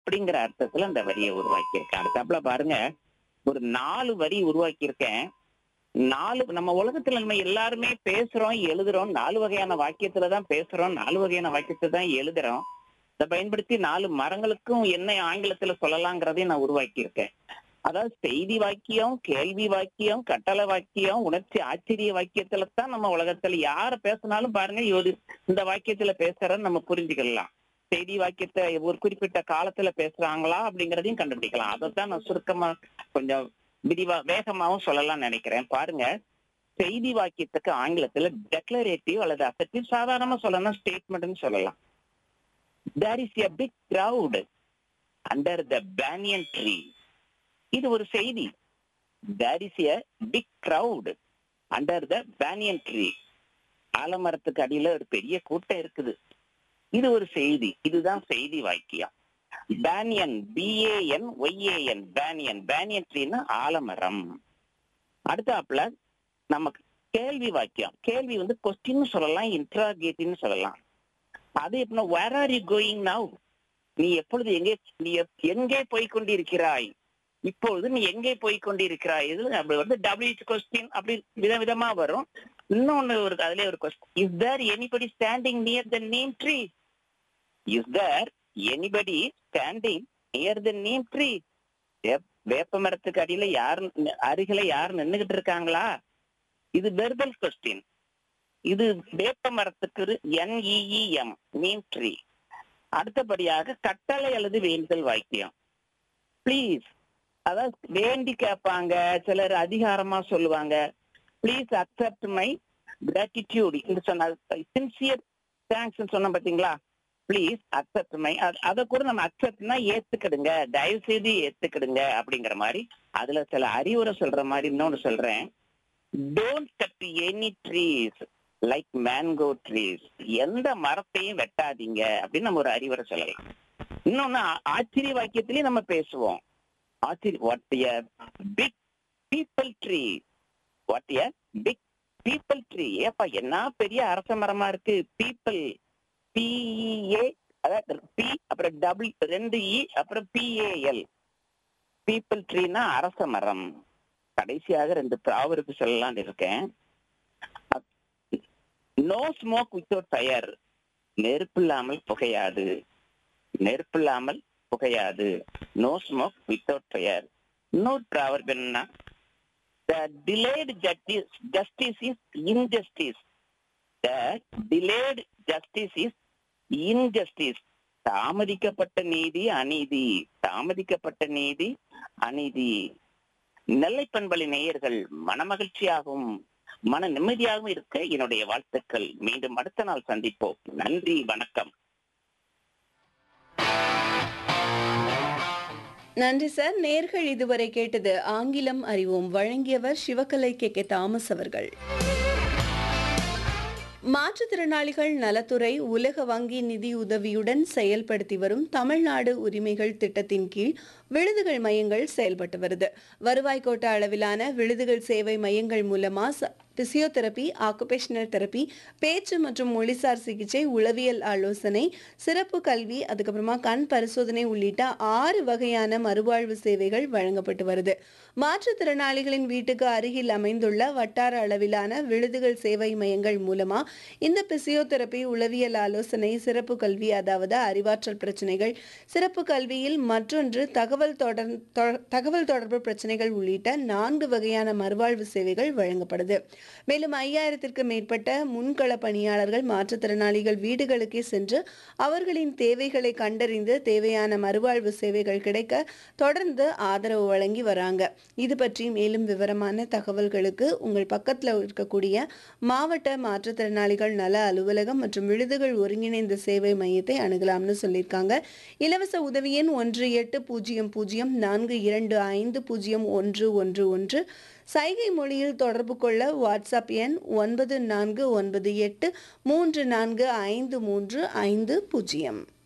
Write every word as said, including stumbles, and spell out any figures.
அப்படிங்கிற அர்த்தத்துல அந்த வரியை உருவாக்கியிருக்கேன். அடுத்தாப்புல பாருங்க, ஒரு நாலு வரி உருவாக்கியிருக்கேன். நாலு நம்ம உலகத்துல நம்ம எல்லாருமே பேசுறோம், எழுதுறோம். நாலு வகையான வாக்கியத்துல தான் பேசுறோம். நாலு வகையான வாக்கியத்தை தான் எழுதுறோம். இதை பயன்படுத்தி நாலு மரங்களுக்கும் என்ன ஆங்கிலத்துல சொல்லலாங்கிறதையும் நான் உருவாக்கியிருக்கேன். அதாவது செய்தி வாக்கியம், கேள்வி வாக்கியம், கட்டளை வாக்கியம், உணர்ச்சி ஆச்சரிய வாக்கியத்துல தான் நம்ம உலகத்துல யார பேசினாலும் பாருங்க, ஒரு இந்த வாக்கியத்துல பேசுறன்னு நம்ம புரிஞ்சுக்கலாம். செய்தி வாக்கியத்தை ஒரு குறிப்பிட்ட காலத்துல பேசுறாங்களா அப்படிங்கறதையும் கண்டுபிடிக்கலாம். அதைத்தான் நான் சுருக்கமா கொஞ்சம் விரிவா வேகமாவும் சொல்லலாம்னு நினைக்கிறேன். பாருங்க, செய்தி வாக்கியத்துக்கு ஆங்கிலத்துல டெக்ளரேட்டிவ் அல்லது அசர்டிவ், சாதாரணமா சொல்லணும் ஸ்டேட்மெண்ட்னு சொல்லலாம். There is a big crowd under the banyan tree. இது ஒரு செய்தி. There is a big crowd under the banyan tree. ஆலமரத்துக்கு அடியில ஒரு பெரிய கூட்டம் இருக்குது. இது ஒரு செய்தி. இதுதான் செய்தி வாக்கியம். பேனியன், பிஏஎன் ஒய்ஏஎன், பேனியன், பேனியன் ட்ரீன்னா ஆலமரம். அடுத்தாப்புல நமக்கு கேள்வி வாக்கியம். கேள்வி வந்து கொஸ்டின் சொல்லலாம், இன்ட்ராகேட்டிவ்னு சொல்லலாம். அது எப்படின்னா, where are you going now? நீ எப்பொழுது எங்கே நீ எங்கே போய் கொண்டிருக்கிறாய்? இப்பொழுது நீ எங்கே போய் கொண்டிருக்கிறாய்? இது அப்படி வந்து டபிள்யூ கொஸ்டின் அப்படி விதவிதமா வரும். இன்னொன்னு ஒரு அதுல ஒரு question, is there anybody standing near the name tree? Is there anybody standing near the name tree? வேப்ப மரத்துக்கு அடியில யாரு அருகில யார் நின்னுகிட்டு இருக்காங்களா? இது வெர்பல் கொஸ்டின். இது வேப்ப மரத்துக்கு என்இஇஎம், நேம் ட்ரீ. அடுத்தபடியாக கட்டளை அல்லது வேண்டுதல் வாக்கியம். பிளீஸ், அதாவது வேண்டி கேட்பாங்க, சிலர் அதிகாரமா சொல்லுவாங்க. பிளீஸ் அக்செப்ட் மை கிராட்டிடியூட் என்று சொன்ன சின்சியர் தேங்க்ஸ் சொன்ன பாத்தீங்களா? பிளீஸ் அக்செப்ட் மை, அதை கூட நம்ம அக்செப்ட்னா ஏத்துக்கிடுங்க, தயவு செய்து ஏத்துக்கிடுங்க அப்படிங்கிற மாதிரி. அதுல சில அறிவுரை சொல்ற மாதிரி இன்னொன்னு சொல்றேன். Don't cut any trees like mango trees. எந்த மரத்தையும் வெட்டாதீங்க அப்படின்னு நம்ம ஒரு அறிவுரை சொல்லலாம். இன்னொன்னு ஆச்சரிய வாக்கியத்திலேயே நம்ம பேசுவோம். ஆச்சரிய, what a big people tree, what a big people tree. ஏப்பா என்ன பெரிய அரச மரமா இருக்கு. பீப்பிள், பிஇஏ, அதாவது பி அப்புறம் டபிள் ரெண்டு இ அப்புறம் பிஏஎல், பீப்பிள் ட்ரீனா அரச மரம். கடைசியாக ரெண்டு ப்ராவர்பு சொல்லலாம்னு இருக்கேன். நோ ஸ்மோக் வித்தவுட் ஃபயர், நெருப்பு இல்லாமல் புகையாது. நெருப்பு இல்லாமல் புகையாது. No smoke without fire. இன்னொரு ப்ராவர்பு என்னன்னா, the delayed justice justice is injustice. The delayed justice is injustice. தாமதிக்கப்பட்ட நீதி அநீதி. தாமதிக்கப்பட்ட நீதி அநீதி. நெல்லை பண்பலை நேயர்கள் மனமகிழ்ச்சியாகவும் மன நிம்மதியாகவும் இருக்க என்னுடைய வாழ்த்துக்கள். மீண்டும் அடுத்த நாள் சந்திப்போம். நன்றி, வணக்கம். நன்றி சார். நேர்கள் இதுவரை கேட்டது ஆங்கிலம் அறிவோம். வழங்கியவர் சிவகலை கே கே தாமஸ் அவர்கள். மாற்றுத்திறனாளிகள் நலத்துறை உலக வங்கி நிதி உதவியுடன் செயல்படுத்தி வரும் தமிழ்நாடு உரிமைகள் திட்டத்தின் கீழ் விழுதுகள் மையங்கள் செயல்பட்டு வருது. வருவாய் கோட்ட அளவிலான விழுதுகள் சேவை மையங்கள் மூலமா பிசியோதெரபி, ஆக்குபேஷனல் தெரப்பி, பேச்சு மற்றும் மொழிசார் சிகிச்சை, உளவியல் ஆலோசனை, சிறப்பு கல்வி, அதுக்கப்புறமா கண் பரிசோதனை உள்ளிட்ட ஆறு வகையான மறுவாழ்வு சேவைகள் வழங்கப்பட்டு வருது. மாற்றுத்திறனாளிகளின் வீட்டுக்கு அருகில் அமைந்துள்ள வட்டார அளவிலான விழுதுகள் சேவை மையங்கள் மூலமா இந்த பிசியோதெரப்பி, உளவியல் ஆலோசனை, சிறப்பு கல்வி, அதாவது அறிவாற்றல் பிரச்சனைகள், சிறப்பு கல்வியில் மற்றொன்று தகவல் தொடர் தகவல் தொடர்பு பிரச்சனைகள் உள்ளிட்ட நான்கு வகையான மறுவாழ்வு சேவைகள் வழங்கப்படுது. மேலும் ஐயாயிரத்திற்கு மேற்பட்ட முன்கள பணியாளர்கள் மாற்றுத்திறனாளிகள் வீடுகளுக்கே சென்று அவர்களின் தேவைகளை கண்டறிந்து தேவையான மறுவாழ்வு சேவைகள் கிடைக்க தொடர்ந்து ஆதரவு வழங்கி வராங்க. இது பற்றி மேலும் விவரமான தகவல்களுக்கு உங்கள் பக்கத்தில் இருக்கக்கூடிய மாவட்ட மாற்றுத்திறனாளிகள் நல அலுவலகம் மற்றும் விழுதுகள் ஒருங்கிணைந்த சேவை மையத்தை அணுகலாம்னு சொல்லியிருக்காங்க. இலவச உதவி எண் ஒன்று எட்டு பூஜ்ஜியம் பூஜ்ஜியம் நான்கு இரண்டு ஐந்து பூஜ்ஜியம் ஒன்று ஒன்று ஒன்று. சைகை மொழியில் தொடர்பு கொள்ள வாட்ஸ்அப் எண் ஒன்பது நான்கு ஒன்பது எட்டு மூன்று நான்கு ஐந்து மூன்று ஐந்து பூஜ்ஜியம்.